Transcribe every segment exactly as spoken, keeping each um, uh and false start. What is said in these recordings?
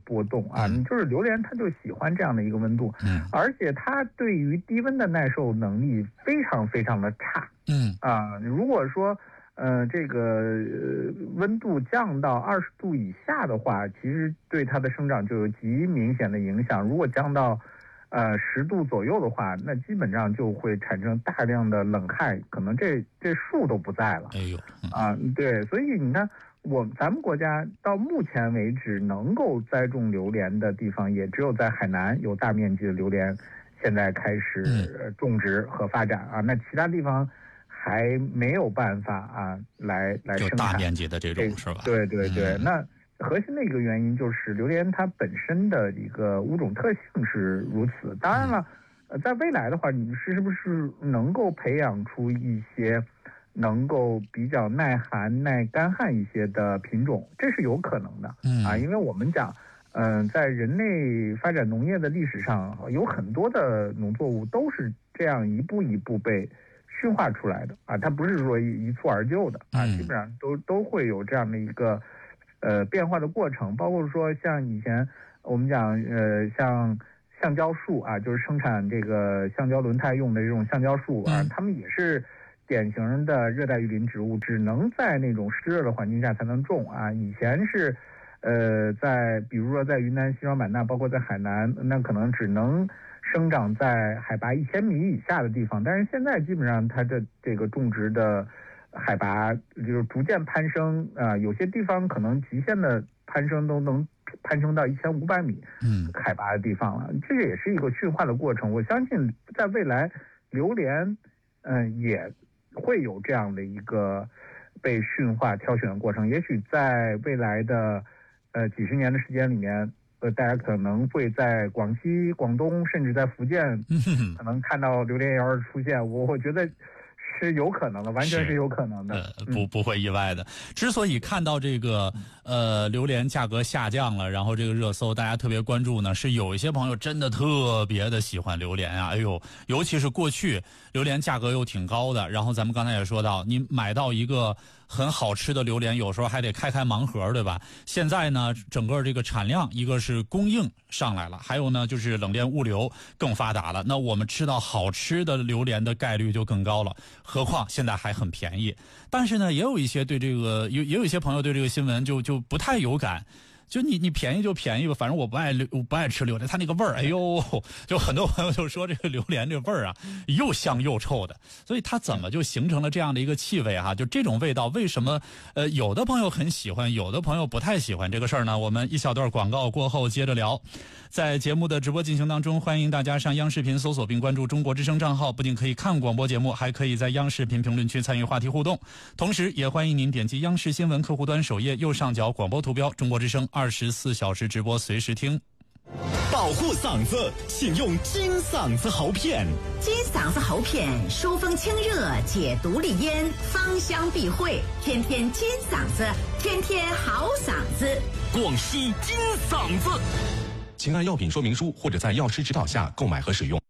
波动啊， 嗯、 就是榴莲它就喜欢这样的一个温度， 嗯， 而且它对于低温的耐受能力非常非常的差， 嗯啊，如果说呃这个、呃、温度降到二十度以下的话，其实对它的生长就有极明显的影响。如果降到呃十度左右的话，那基本上就会产生大量的冷害，可能这这树都不在了。 哎呦， 嗯、啊，对，所以你看，我咱们国家到目前为止能够栽种榴莲的地方，也只有在海南有大面积的榴莲现在开始种植和发展啊，那其他地方还没有办法啊来来生产就大面积的这种是吧？ 对对对， 嗯、 那。核心的一个原因就是榴莲它本身的一个物种特性是如此。当然了，呃，在未来的话，你是不是能够培养出一些能够比较耐寒、耐干旱一些的品种，这是有可能的。 嗯啊，因为我们讲，嗯、呃，在人类发展农业的历史上，有很多的农作物都是这样一步一步被驯化出来的啊，它不是说一蹴而就的啊，基本上都都会有这样的一个。呃，变化的过程，包括说像以前我们讲，呃，像橡胶树啊，就是生产这个橡胶轮胎用的这种橡胶树啊，它们也是典型的热带雨林植物，只能在那种湿热的环境下才能种啊。以前是，呃，在比如说在云南西双版纳，包括在海南，那可能只能生长在海拔一千米以下的地方，但是现在基本上它的这个种植的。海拔就是逐渐攀升啊、呃，有些地方可能极限的攀升都能攀升到一千五百米嗯海拔的地方了。这个也是一个驯化的过程。我相信在未来，榴莲嗯、呃、也会有这样的一个被驯化挑选的过程。也许在未来的呃几十年的时间里面，呃大家可能会在广西、广东甚至在福建可能看到榴莲园出现。我我觉得。是有可能的，完全是有可能的， 呃，不不会意外的。之所以看到这个呃榴莲价格下降了，然后这个热搜大家特别关注呢，是有一些朋友真的特别的喜欢榴莲啊，哎呦，尤其是过去榴莲价格又挺高的，然后咱们刚才也说到，你买到一个很好吃的榴莲，有时候还得开开盲盒，对吧？现在呢，整个这个产量，一个是供应上来了，还有呢就是冷链物流更发达了，那我们吃到好吃的榴莲的概率就更高了。何况现在还很便宜，但是呢，也有一些对这个有也有一些朋友对这个新闻就就不太有感。就你你便宜就便宜吧，反正我不爱我不爱吃榴莲，它那个味儿，哎呦，就很多朋友就说这个榴莲这味儿啊，又香又臭的，所以它怎么就形成了这样的一个气味哈、啊？就这种味道，为什么呃有的朋友很喜欢，有的朋友不太喜欢这个事儿呢？我们一小段广告过后接着聊。在节目的直播进行当中，欢迎大家上央视频搜索并关注中国之声账号，不仅可以看广播节目，还可以在央视频评论区参与话题互动。同时，也欢迎您点击央视新闻客户端首页右上角广播图标，中国之声二十四小时直播，随时听。 保护嗓子，请用金嗓子喉片。 金嗓子喉片，疏风清热，解毒利咽，芳香避秽，天天金嗓子，天天好嗓子。 广西金嗓子，请按药品说明书或者在药师指导下购买和使用。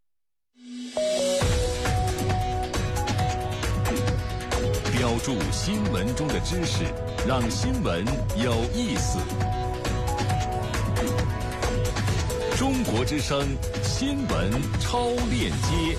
标注新闻中的知识，让新闻有意思。中国之声新闻超链接，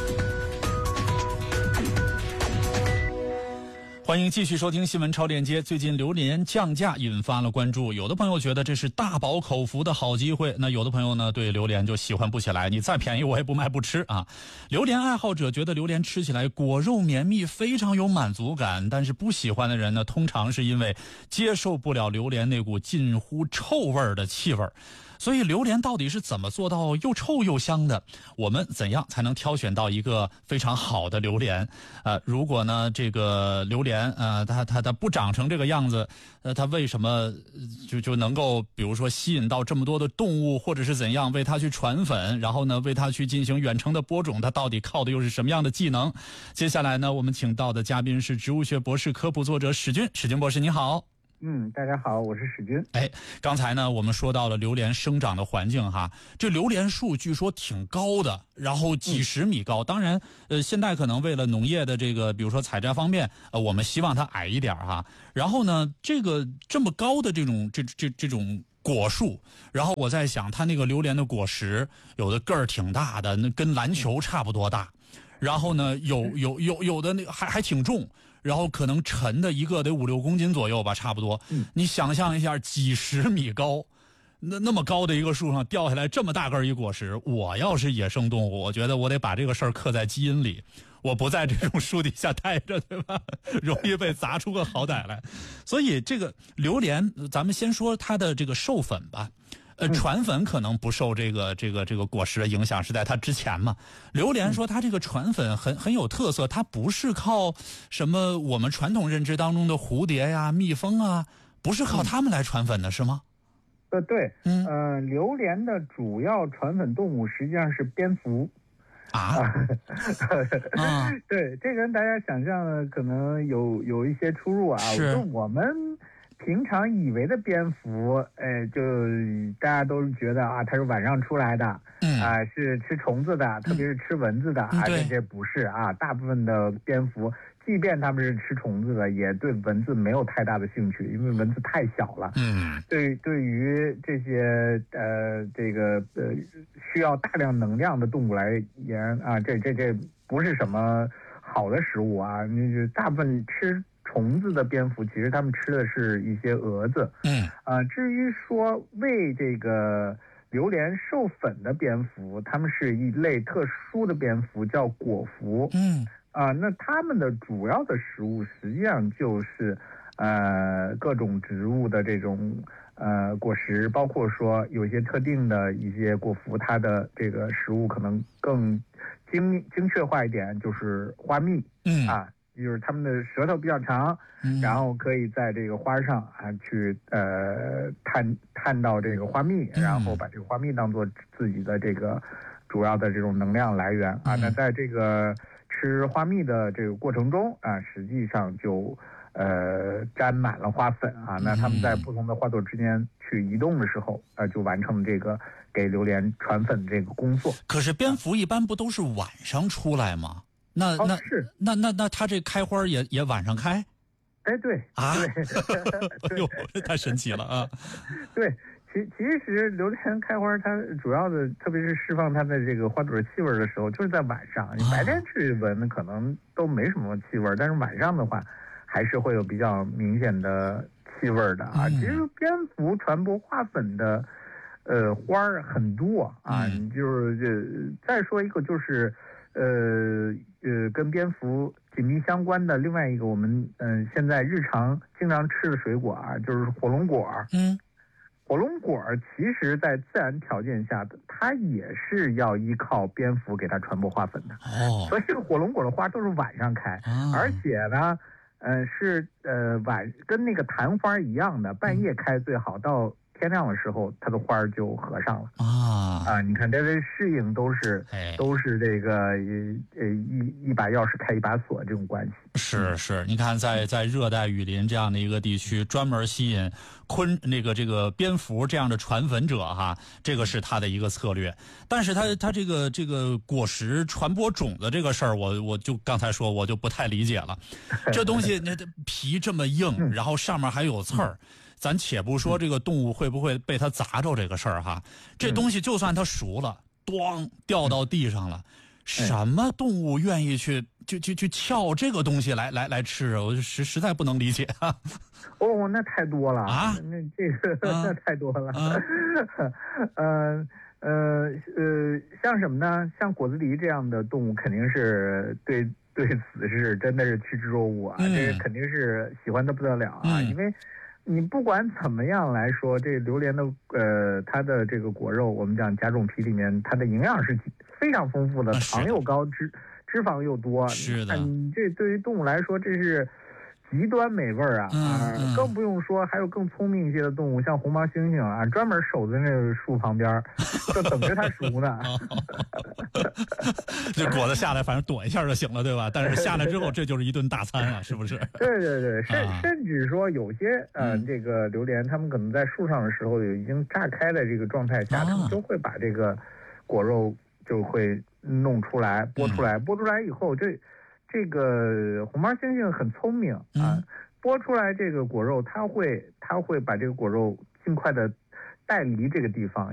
欢迎继续收听新闻超链接。最近榴莲降价引发了关注，有的朋友觉得这是大饱口福的好机会，那有的朋友呢对榴莲就喜欢不起来，你再便宜我也不卖不吃啊。榴莲爱好者觉得榴莲吃起来果肉绵密，非常有满足感，但是不喜欢的人呢，通常是因为接受不了榴莲那股近乎臭味的气味。所以榴莲到底是怎么做到又臭又香的？我们怎样才能挑选到一个非常好的榴莲？呃，如果呢这个榴莲呃它它它不长成这个样子，呃它为什么就就能够比如说吸引到这么多的动物，或者是怎样为它去传粉，然后呢为它去进行远程的播种，它到底靠的又是什么样的技能？接下来呢我们请到的嘉宾是植物学博士科普作者史军，史军博士你好。 嗯，大家好，我是史军。 哎，刚才呢，我们说到了榴莲生长的环境哈，这榴莲树据说挺高的，然后几十米高。嗯、当然，呃，现在可能为了农业的这个，比如说采摘方面，呃，我们希望它矮一点哈。然后呢，这个这么高的这种这这这种果树，然后我在想，它那个榴莲的果实有的个儿挺大的，那跟篮球差不多大，然后呢，有有有有的那个还还挺重。然后可能沉的一个得五六公斤左右吧，差不多。 嗯、 你想象一下，几十米高，那那么高的一个树上掉下来这么大根一果实，我要是野生动物，我觉得我得把这个事儿刻在基因里，我不在这种树底下待着，对吧？容易被砸出个好歹来。所以这个榴莲，咱们先说它的这个授粉吧。呃，传粉可能不受这个这个这个果实的影响，是在它之前嘛。榴莲说它这个传粉很很有特色，它不是靠什么我们传统认知当中的蝴蝶呀、蜜蜂啊，不是靠它们来传粉的，是吗？ 呃，对， 嗯， 呃，榴莲的主要传粉动物实际上是蝙蝠。 啊， 啊对，这跟大家想象的可能有有一些出入啊。 是我们平常以为的蝙蝠，呃，就大家都觉得啊，它是晚上出来的， 嗯啊、呃，是吃虫子的，特别是吃蚊子的， 嗯、 啊，这这不是啊，大部分的蝙蝠，即便它们是吃虫子的，也对蚊子没有太大的兴趣，因为蚊子太小了。 嗯， 对，对于这些呃这个呃需要大量能量的动物来言啊，这这这不是什么好的食物啊，那大部分吃虫子的蝙蝠，其实他们吃的是一些蛾子。 嗯， 啊、呃，至于说为这个榴莲授粉的蝙蝠，它们是一类特殊的蝙蝠，叫果蝠。 嗯， 啊、呃，那它们的主要的食物实际上就是呃各种植物的这种呃果实，包括说有一些特定的一些果蝠，它的这个食物可能更精精确化一点，就是花蜜。 嗯啊。就是它们的舌头比较长， 嗯、 然后可以在这个花上啊去呃探探到这个花蜜， 嗯、 然后把这个花蜜当做自己的这个主要的这种能量来源啊。 嗯、 那在这个吃花蜜的这个过程中啊，实际上就呃沾满了花粉啊。那它们在不同的花朵之间去移动的时候，呃，就完成这个给榴莲传粉这个工作。 可是蝙蝠一般不都是晚上出来吗？那那、 哦、是那那那它这开花也也晚上开？ 哎，对啊， 对， 哟，太神奇了啊！ 对，其其实榴莲开花，它主要的，特别是释放它的这个花朵气味的时候，就是在晚上。你白天去闻可能都没什么气味，但是晚上的话，还是会有比较明显的气味的啊。 嗯、 其实蝙蝠传播花粉的，呃，花儿很多啊。 嗯、 你就是这再说一个就是。呃呃，跟蝙蝠紧密相关的另外一个，我们嗯、呃、现在日常经常吃的水果啊，就是火龙果。 嗯， 火龙果其实在自然条件下的，它也是要依靠蝙蝠给它传播花粉的。 哦， 所以这个火龙果的花都是晚上开， 哦、 而且呢，呃是呃晚跟那个昙花一样的，半夜开最好，到天亮的时候，它的花就合上了啊啊！你看，这些适应都是、 哎、 都是这个呃一一把钥匙开一把锁这种关系。 是是，你看在在热带雨林这样的一个地区，专门吸引昆那个这个蝙蝠这样的传粉者哈，这个是它的一个策略。但是它它这个这个果实传播种子这个事儿，我我就刚才说我就不太理解了。这东西那皮这么硬，然后上面还有刺儿。咱且不说这个动物会不会被它砸着这个事儿哈，这东西就算它熟了，咣掉到地上了，什么动物愿意去去去去撬这个东西来来来吃啊？我实实在不能理解啊！ 哦，那太多了啊！ 那这个、啊、那太多了。 啊、 呃呃呃，像什么呢？像果子狸这样的动物，肯定是对对此是真的是趋之若鹜啊！ 嗯、 这肯定是喜欢的不得了啊！ 嗯、 因为你不管怎么样来说，这榴莲的呃它的这个果肉，我们讲甲种皮里面，它的营养是非常丰富的， 啊、 糖又高，脂脂肪又多。 是的， 你这对于动物来说，这是极端美味啊！ 嗯啊，更不用说还有更聪明一些的动物，像红毛猩猩啊，专门守在那个树旁边，就等着它熟呢。 这果子下来，反正躲一下就行了，对吧？但是下来之后，这就是一顿大餐啊，是不是？ 对对对，甚、 啊、 甚至说有些呃、嗯，这个榴莲，它们可能在树上的时候，已经炸开的这个状态下，它们都会把这个果肉就会弄出来，剥出来，剥出来以后，这这个红毛猩猩很聪明啊，剥出来这个果肉，它会它会把这个果肉尽快的带离这个地方。